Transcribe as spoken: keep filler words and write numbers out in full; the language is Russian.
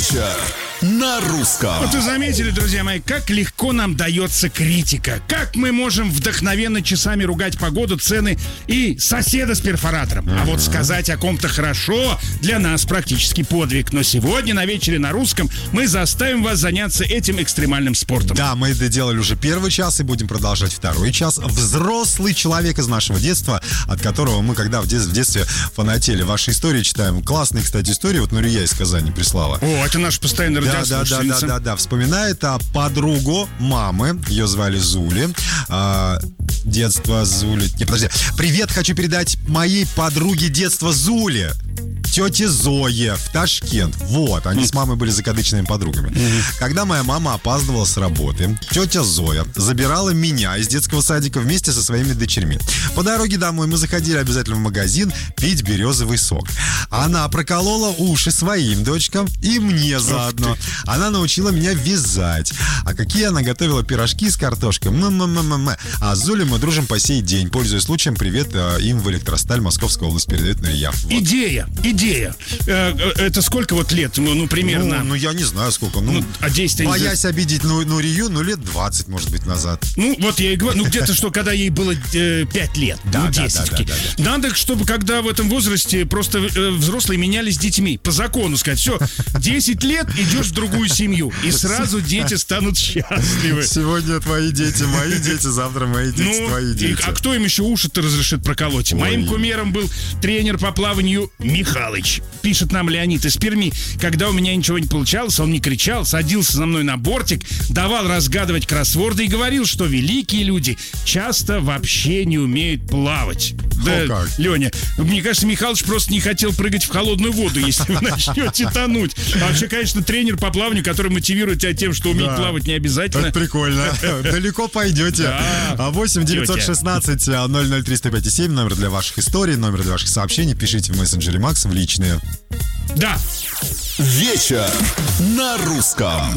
Вечер на русском. Вот вы заметили, друзья мои, как легко нам дается критика. Как мы можем вдохновенно часами ругать погоду, цены и соседа с перфоратором. А вот сказать о ком-то хорошо для нас практически подвиг. Но сегодня на вечере на русском мы заставим вас заняться этим экстремальным спортом. Да, мы это делали уже первый час и будем продолжать второй час. Взрослый человек из нашего детства, от которого мы когда в, дет- в детстве фанатели. Ваши истории читаем. Классные, кстати, истории. Вот Нурия из Казани прислала. О, это наш постоянный Да, да, да, да, радиослушательница. да, да. Вспоминает о подругу мамы. Ее звали Зули. А, детство Зули. Не, подожди. Привет, хочу передать моей подруге детства Зули. Тете Зое в Ташкент. Вот, они с мамой были закадычными подругами. Mm-hmm. Когда моя мама опаздывала с работы, тетя Зоя забирала меня из детского садика вместе со своими дочерьми. По дороге домой мы заходили обязательно в магазин пить березовый сок. Она проколола уши своим дочкам и мне заодно. Она научила меня вязать. А какие она готовила пирожки с картошкой. М-м-м-м-м. А с Зулей мы дружим по сей день. Пользуясь случаем, привет э, им в Электросталь, Московская область, передает Нурия. Вот. Идея, идея. Э, это сколько вот лет, ну, ну примерно? Ну, ну, я не знаю, сколько. Ну, Ну, а действие... боясь обидеть ну, Нурию, ну, лет двадцать, может быть, назад. Ну, вот я и говорю, ну, где-то что, когда ей было э, пять лет, Да, ну, да, десять. да, да, да, да. Надо, чтобы когда в этом возрасте просто э, взрослые менялись детьми. По закону сказать, все, десять лет идешь в другую семью, и сразу дети станут счастливы. Сегодня твои дети, мои дети, завтра мои дети, Ну, твои и- дети. а кто им еще уши-то разрешит проколоть? Моим кумиром был тренер по плаванию Михалыч. Пишет нам Леонид из Перми. Когда у меня ничего не получалось, он не кричал, садился за мной на бортик, давал разгадывать кроссворды и говорил, что великие люди часто вообще не умеют плавать. Да, как? Леня, мне кажется, Михалыч просто не хотел прыгать в холодную воду, если вы начнете тонуть. А вообще, конечно, тренер по плаванию, который мотивирует тебя тем, что уметь Да. плавать не обязательно. Это прикольно. Далеко пойдете. Да. восемь девятьсот шестнадцать ноль ноль триста пять семь, номер для ваших историй, номер для ваших сообщений. Пишите в мессенджере Макс в личные. Да. Вечер на русском.